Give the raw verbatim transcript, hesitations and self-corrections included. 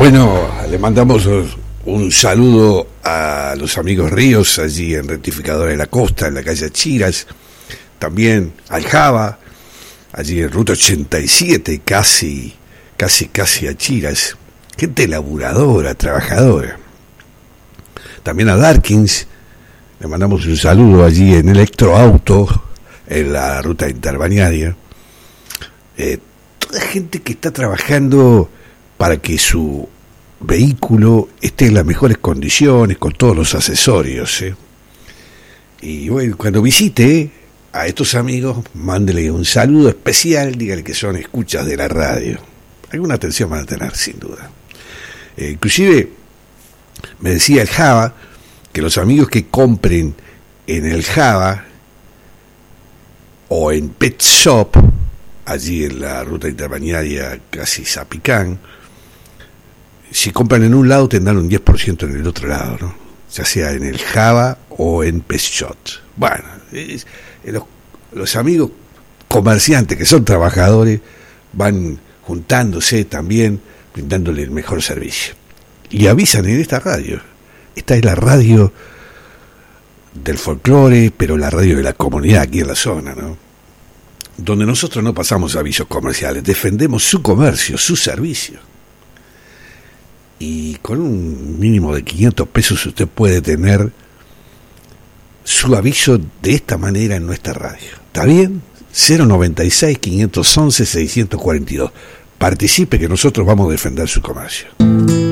Bueno, le mandamos un saludo a los amigos Ríos, allí en Rectificadora de la Costa, en la calle Chiras, también al Java, allí en Ruta ochenta y siete, casi, casi, casi a Chiras, gente laburadora, trabajadora. También a Darkins, le mandamos un saludo allí en Electroauto, en la ruta interbalnearia. Eh, toda gente que está trabajando para que su vehículo esté en las mejores condiciones, con todos los accesorios. ¿eh? Y bueno, cuando visite a estos amigos, mándele un saludo especial, dígale que son escuchas de la radio. Alguna atención van a tener, sin duda. Eh, inclusive, me decía el Java, que los amigos que compren en el Java o en Pet Shop, allí en la ruta interbalnearia casi Zapicán, si compran en un lado tendrán un diez por ciento en el otro lado, ¿no? Ya sea en el Java o en Pet Shop. Bueno, es, los, los amigos comerciantes que son trabajadores van juntándose también, brindándole el mejor servicio. Y avisan en esta radio. Esta es la radio del folclore, pero la radio de la comunidad aquí en la zona, ¿no? Donde nosotros no pasamos avisos comerciales, defendemos su comercio, su servicio. Y con un mínimo de quinientos pesos usted puede tener su aviso de esta manera en nuestra radio. ¿Está bien? cero noventa y seis, quinientos once, seiscientos cuarenta y dos. Participe, que nosotros vamos a defender su comercio.